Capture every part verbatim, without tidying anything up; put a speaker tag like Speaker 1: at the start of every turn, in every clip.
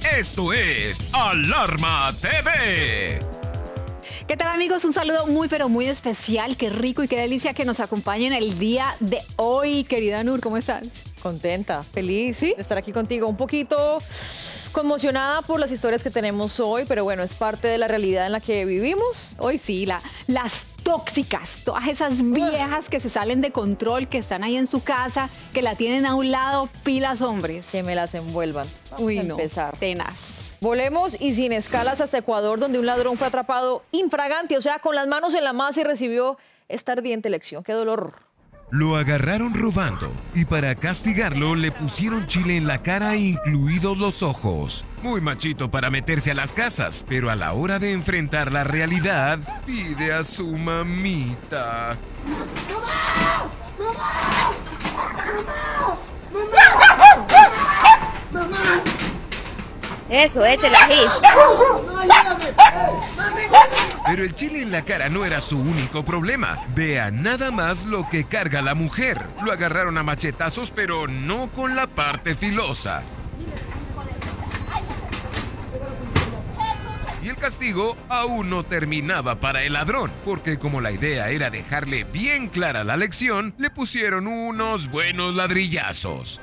Speaker 1: Esto es Alarma T V.
Speaker 2: ¿Qué tal, amigos? Un saludo muy pero muy especial. Qué rico y qué delicia que nos acompañen el día de hoy. Querida Nur, ¿cómo estás?
Speaker 3: Contenta, feliz
Speaker 2: ¿Sí?
Speaker 3: de estar aquí contigo. Un poquito conmocionada por las historias que tenemos hoy, pero bueno, es parte de la realidad en la que vivimos.
Speaker 2: Hoy sí, la, las tóxicas, todas esas viejas que se salen de control, que están ahí en su casa, que la tienen a un lado, pilas hombres.
Speaker 3: Que me las envuelvan. Vamos
Speaker 2: Uy,
Speaker 3: a
Speaker 2: no,
Speaker 3: empezar.
Speaker 2: tenaz.
Speaker 3: Volemos y sin escalas hasta Ecuador, donde un ladrón fue atrapado infragante, o sea, con las manos en la masa y recibió esta ardiente lección. ¡Qué dolor!
Speaker 1: Lo agarraron robando y para castigarlo le pusieron chile en la cara, incluidos los ojos. Muy machito para meterse a las casas, pero a la hora de enfrentar la realidad, pide a su mamita.
Speaker 4: ¡Mamá! ¡Mamá! ¡Mamá!
Speaker 5: Eso, échale ají.
Speaker 1: Pero el chile en la cara no era su único problema. Vea nada más lo que carga la mujer. Lo agarraron a machetazos, pero no con la parte filosa. Y el castigo aún no terminaba para el ladrón, porque como la idea era dejarle bien clara la lección, le pusieron unos buenos ladrillazos.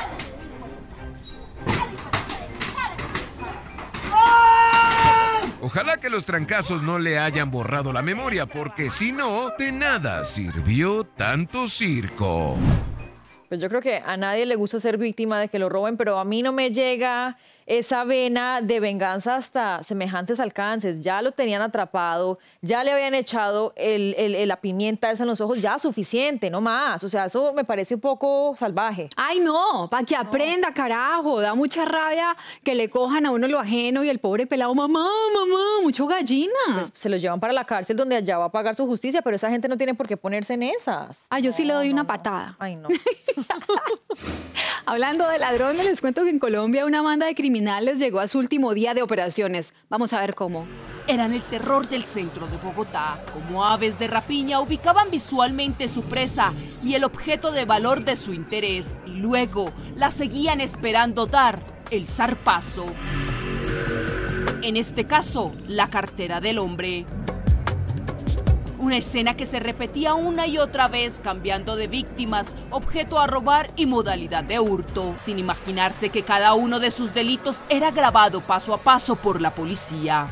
Speaker 1: Ojalá que los trancazos no le hayan borrado la memoria, porque si no, de nada sirvió tanto circo.
Speaker 3: Pues yo creo que a nadie le gusta ser víctima de que lo roben, pero a mí no me llega esa vena de venganza hasta semejantes alcances. Ya lo tenían atrapado, ya le habían echado el, el, el, la pimienta esa en los ojos, ya suficiente, no más. O sea, eso me parece un poco salvaje.
Speaker 2: Ay, no, para que aprenda, carajo. Da mucha rabia que le cojan a uno lo ajeno y el pobre pelado, mamá, mamá, mucho gallina.
Speaker 3: Pues se los llevan para la cárcel donde allá va a pagar su justicia, pero esa gente no tiene por qué ponerse en esas.
Speaker 2: Ay, yo
Speaker 3: no,
Speaker 2: sí le doy
Speaker 3: no,
Speaker 2: una
Speaker 3: no.
Speaker 2: patada.
Speaker 3: Ay, no.
Speaker 2: Hablando de ladrones, les cuento que en Colombia una banda de criminales llegó a su último día de operaciones. Vamos a ver cómo.
Speaker 6: Eran el terror del centro de Bogotá. Como aves de rapiña ubicaban visualmente su presa y el objeto de valor de su interés. Y luego la seguían esperando dar el zarpazo. En este caso, la cartera del hombre. Una escena que se repetía una y otra vez, cambiando de víctimas, objeto a robar y modalidad de hurto, sin imaginarse que cada uno de sus delitos era grabado paso a paso por la policía.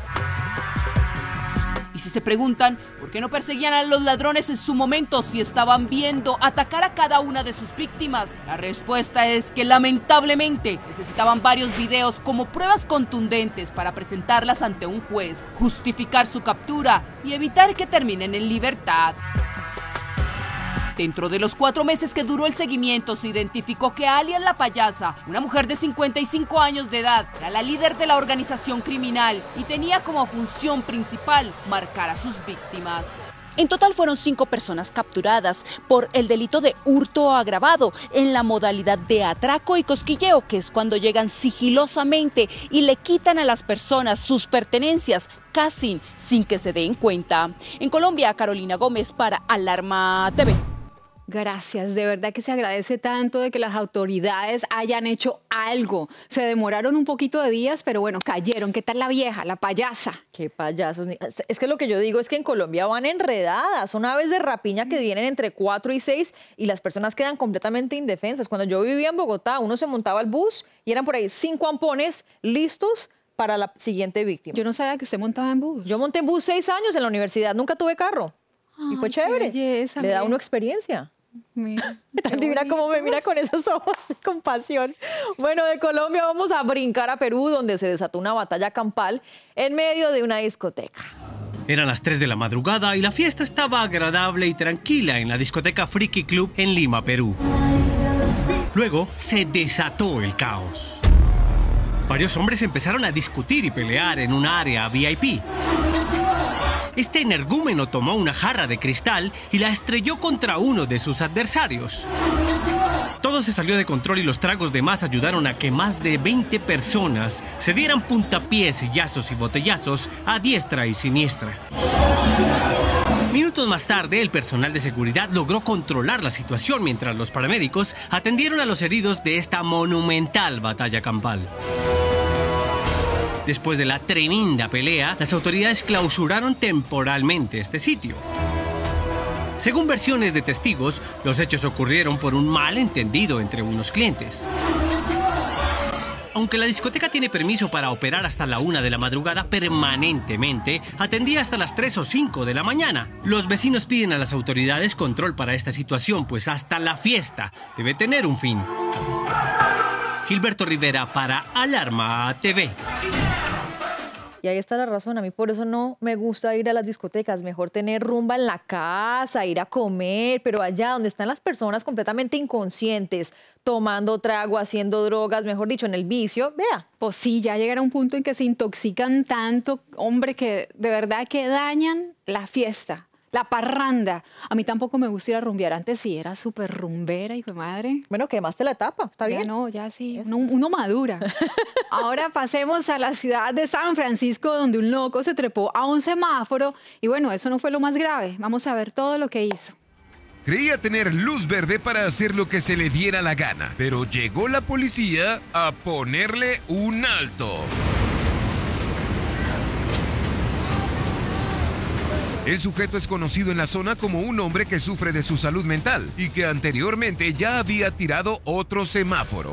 Speaker 6: Y si se preguntan por qué no perseguían a los ladrones en su momento si estaban viendo atacar a cada una de sus víctimas, la respuesta es que lamentablemente necesitaban varios videos como pruebas contundentes para presentarlas ante un juez, justificar su captura y evitar que terminen en libertad. Dentro de los cuatro meses que duró el seguimiento, se identificó que alias La Payasa, una mujer de cincuenta y cinco años de edad, era la líder de la organización criminal y tenía como función principal marcar a sus víctimas. En total fueron cinco personas capturadas por el delito de hurto agravado en la modalidad de atraco y cosquilleo, que es cuando llegan sigilosamente y le quitan a las personas sus pertenencias casi sin que se den cuenta. En Colombia, Carolina Gómez para Alarma T V.
Speaker 2: Gracias, de verdad que se agradece tanto de que las autoridades hayan hecho algo. Se demoraron un poquito de días, pero bueno, cayeron. ¿Qué tal la vieja, la payasa?
Speaker 3: Qué payasos. Es que lo que yo digo es que en Colombia van enredadas. Son aves de rapiña que vienen entre cuatro y seis y las personas quedan completamente indefensas. Cuando yo vivía en Bogotá, uno se montaba al bus y eran por ahí cinco ampones listos para la siguiente víctima.
Speaker 2: Yo no sabía que usted montaba en bus.
Speaker 3: Yo monté en bus seis años en la universidad. Nunca tuve carro.
Speaker 2: Ay,
Speaker 3: y fue chévere.
Speaker 2: Belleza,
Speaker 3: Le da a
Speaker 2: mira.
Speaker 3: uno experiencia.
Speaker 2: Mira,
Speaker 3: Mira cómo me mira con esos ojos de compasión. Bueno, de Colombia vamos a brincar a Perú, donde se desató una batalla campal en medio de una discoteca.
Speaker 7: Eran las tres de la madrugada y la fiesta estaba agradable y tranquila en la discoteca Friki Club en Lima, Perú. Luego se desató el caos. Varios hombres empezaron a discutir y pelear en un área V I P. Este energúmeno tomó una jarra de cristal y la estrelló contra uno de sus adversarios. Todo se salió de control y los tragos de más ayudaron a que más de veinte personas se dieran puntapiés, sillazos y botellazos a diestra y siniestra. Minutos más tarde, el personal de seguridad logró controlar la situación mientras los paramédicos atendieron a los heridos de esta monumental batalla campal. Después de la tremenda pelea, las autoridades clausuraron temporalmente este sitio. Según versiones de testigos, los hechos ocurrieron por un malentendido entre unos clientes. Aunque la discoteca tiene permiso para operar hasta la una de la madrugada permanentemente, atendía hasta las tres o cinco de la mañana. Los vecinos piden a las autoridades control para esta situación, pues hasta la fiesta debe tener un fin. Gilberto Rivera para Alarma T V.
Speaker 3: Y ahí está la razón, a mí por eso no me gusta ir a las discotecas, mejor tener rumba en la casa, ir a comer, pero allá donde están las personas completamente inconscientes, tomando trago, haciendo drogas, mejor dicho, en el vicio, vea.
Speaker 2: Pues sí, ya llegará un punto en que se intoxican tanto, hombre, que de verdad que dañan la fiesta. La parranda. A mí tampoco me gusta ir a rumbear. Antes sí, era súper rumbera, hijo de madre.
Speaker 3: Bueno, quemaste la etapa, está
Speaker 2: Ya
Speaker 3: bien.
Speaker 2: no, ya sí, uno, uno madura. Ahora pasemos a la ciudad de San Francisco, donde un loco se trepó a un semáforo. Y bueno, eso no fue lo más grave. Vamos a ver todo lo que hizo.
Speaker 1: Creía tener luz verde para hacer lo que se le diera la gana, pero llegó la policía a ponerle un alto. El sujeto es conocido en la zona como un hombre que sufre de su salud mental y que anteriormente ya había tirado otro semáforo.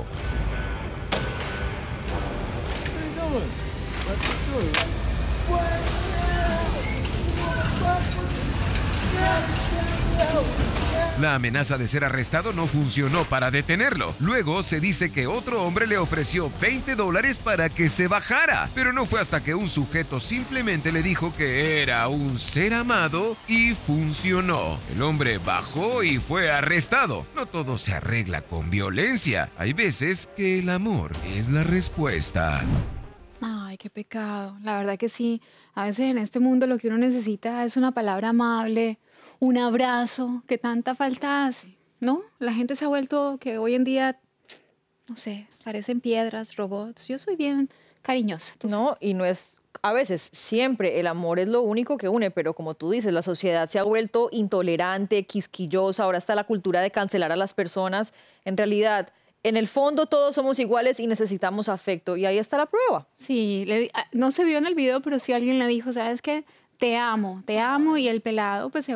Speaker 1: La amenaza de ser arrestado no funcionó para detenerlo. Luego se dice que otro hombre le ofreció veinte dólares para que se bajara, pero no fue hasta que un sujeto simplemente le dijo que era un ser amado y funcionó. El hombre bajó y fue arrestado. No todo se arregla con violencia. Hay veces que el amor es la respuesta.
Speaker 2: Ay, qué pecado. La verdad que sí. A veces en este mundo lo que uno necesita es una palabra amable, un abrazo, que tanta falta hace, ¿no? La gente se ha vuelto que hoy en día, no sé, parecen piedras, robots. Yo soy bien cariñosa. ¿Tú
Speaker 3: No,
Speaker 2: sabes?
Speaker 3: y no es, a veces, siempre el amor es lo único que une, pero como tú dices, la sociedad se ha vuelto intolerante, quisquillosa, ahora está la cultura de cancelar a las personas. En realidad, en el fondo todos somos iguales y necesitamos afecto, y ahí está la prueba.
Speaker 2: Sí, le- no se vio en el video, pero sí alguien le dijo, ¿sabes qué? Te amo, te amo, y el pelado pues se